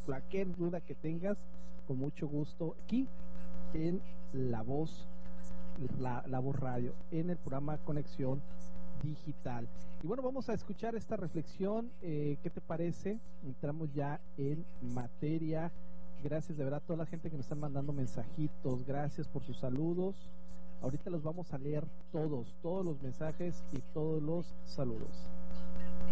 cualquier duda que tengas, con mucho gusto aquí en La Voz, la Voz Radio, en el programa Conexión Digital. Y bueno, vamos a escuchar esta reflexión. ¿Qué te parece? Entramos ya en materia. Gracias de verdad a toda la gente que nos están mandando mensajitos. Gracias por sus saludos. Ahorita los vamos a leer todos los mensajes y todos los saludos.